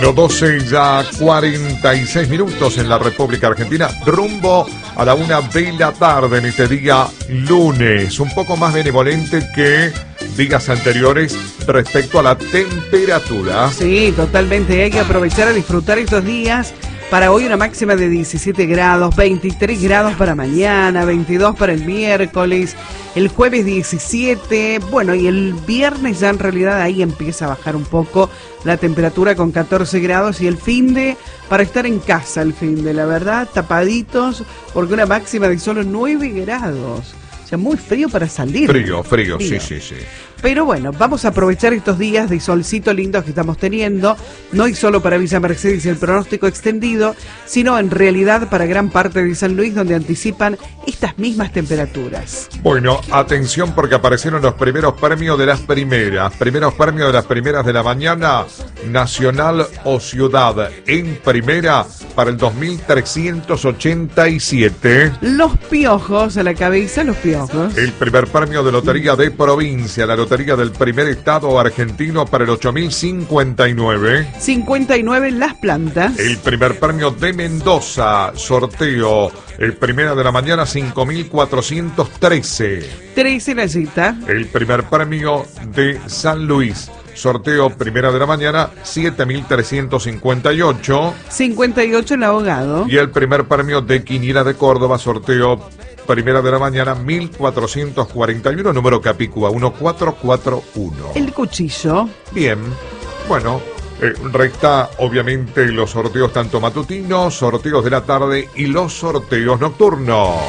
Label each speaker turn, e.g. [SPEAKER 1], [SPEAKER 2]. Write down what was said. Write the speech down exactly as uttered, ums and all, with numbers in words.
[SPEAKER 1] doce ya cuarenta y seis minutos en la República Argentina, rumbo a la una de la tarde en este día lunes, un poco más benevolente que días anteriores respecto a la temperatura.
[SPEAKER 2] Sí, totalmente, hay que aprovechar a disfrutar estos días. Para hoy una máxima de diecisiete grados, veintitrés grados para mañana, veintidós para el miércoles, el jueves diecisiete, bueno, y el viernes ya en realidad ahí empieza a bajar un poco la temperatura con catorce grados, y el finde para estar en casa, el finde, la verdad, tapaditos, porque una máxima de solo nueve grados. O sea, muy frío para salir.
[SPEAKER 1] Frío, frío, frío. sí, sí, sí.
[SPEAKER 2] Pero bueno, vamos a aprovechar estos días de solcito lindo que estamos teniendo, no y solo para Villa Mercedes y el pronóstico extendido, sino en realidad para gran parte de San Luis, donde anticipan estas mismas temperaturas.
[SPEAKER 1] Bueno, atención porque aparecieron los primeros premios de las primeras, primeros premios de las primeras de la mañana, Nacional o Ciudad, en primera para el dos mil trescientos ochenta y siete.
[SPEAKER 2] Los piojos a la cabeza, los piojos.
[SPEAKER 1] El primer premio de Lotería de Provincia, la Lotería del primer estado argentino para el ocho mil cincuenta y nueve.
[SPEAKER 2] cincuenta y nueve Las Plantas.
[SPEAKER 1] El primer premio de Mendoza, sorteo, el primera de la mañana, cinco mil cuatrocientos trece.
[SPEAKER 2] trece La Cita.
[SPEAKER 1] El primer premio de San Luis, sorteo primera de la mañana, siete mil trescientos cincuenta y ocho.
[SPEAKER 2] cincuenta y ocho El Abogado.
[SPEAKER 1] Y el primer premio de Quiniela de Córdoba, sorteo primera de la mañana, mil cuatrocientos cuarenta y uno, número Capicúa, uno cuatro cuatro uno.
[SPEAKER 2] El Cuchillo.
[SPEAKER 1] Bien, bueno, eh, resta obviamente los sorteos tanto matutinos, sorteos de la tarde y los sorteos nocturnos.